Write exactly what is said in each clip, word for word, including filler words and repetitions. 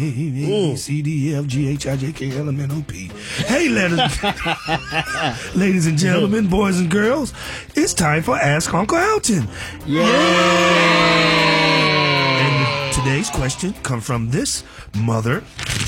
A, C, D, E, F, G, H, I, J, K, L, M, N, O, P. Hey, ladies, ladies and gentlemen, boys and girls, it's time for Ask Uncle Alton. Yeah. And today's question comes from this mother.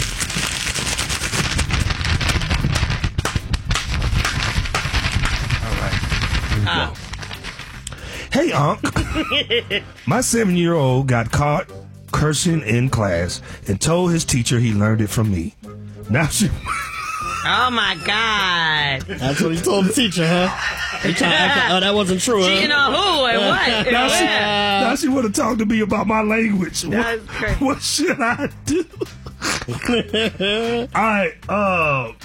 All right, here we go. Hey, Unc. My seven-year-old got caught cursing in class and told his teacher he learned it from me. Now she... Oh, my God. That's what he told the teacher, huh? He trying to act like, oh, that wasn't true, huh? You know who and what? now, she, Yeah. now she want to talk to me about my language. That's What, crazy. what should I do? All right. Uh,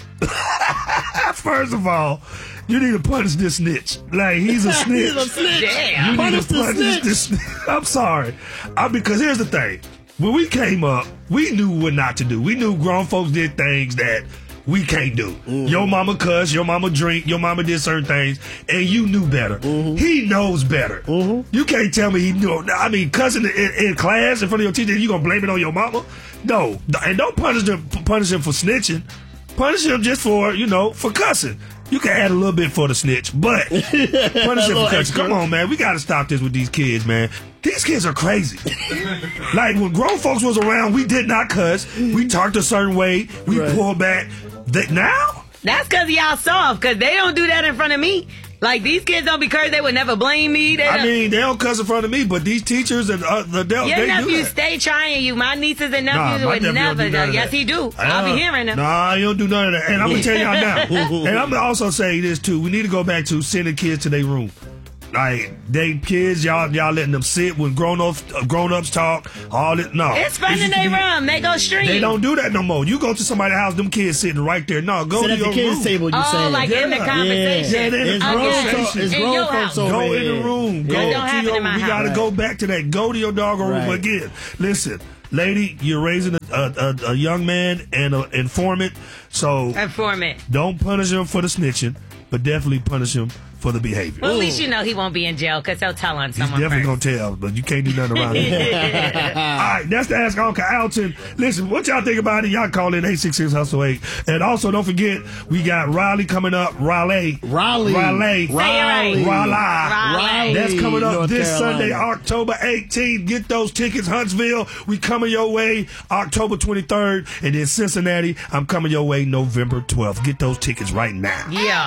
first of all, you need to punish this snitch. Like, he's a snitch. He's a snitch. Damn. You Punish need to the punish snitch. this snitch. I'm sorry. I, because here's the thing. When we came up, we knew what not to do. We knew grown folks did things that we can't do. Mm-hmm. Your mama cuss, your mama drink, your mama did certain things, and you knew better. Mm-hmm. He knows better. Mm-hmm. You can't tell me he knew. I mean, cussing in, in class in front of your teacher, you gonna blame it on your mama? No. And don't punish him, punish him for snitching. Punish him just for, you know, for cussing. You can add a little bit for the snitch, but punish him for cussing. Come on, man. We got to stop this with these kids, man. These kids are crazy. Like, when grown folks was around, we did not cuss. We talked a certain way. We Right. pulled back. They, now? That's because y'all soft, because they don't do that in front of me. Like, these kids don't be cursed. They would never blame me. They I don't- mean, they don't cuss in front of me, but these teachers and uh, the they, Your they do nephews that. stay trying you. My nieces and Nah, nephews my would nephew don't never. do none of Yes, that. he do. Uh, I'll be hearing them. Nah, you don't do none of that. And I'm going to tell y'all now. And I'm going to also say this, too. We need to go back to sending kids to their room. Like, they kids, y'all y'all letting them sit when grown-ups uh, grown-ups talk, all that. No. It's fun It in used to their be- room. They go stream. They don't do that no more. You go to somebody's house, them kids sitting right there. No, go Sit to at your the kids' room. table, you Oh, saying. like in the Yeah. conversation. Yeah, they in the It's I grown get it. folks, it's In grown your folks house. over Go in here. the room. Go That don't to happen your. in my We house. gotta go back to that. Go to your doggone room Right. again. Listen, lady, you're raising a, a, a, a young man and an informant, so Informant. don't punish him for the snitching, but definitely punish him for the behavior. Well, at least you know he won't be in jail because he'll tell on He's someone definitely first. gonna tell, but you can't do nothing around it. All right, that's the Ask Uncle Alton. Listen, what y'all think about it? Y'all call in eight six six hustle eight. And also, don't forget, we got Raleigh coming up. Raleigh. Raleigh. Raleigh. Say it right. Raleigh. Raleigh. That's coming up North this Carolina. Sunday, October eighteenth. Get those tickets, Huntsville. We coming your way October twenty-third. And then Cincinnati, I'm coming your way November twelfth. Get those tickets right now. Yeah.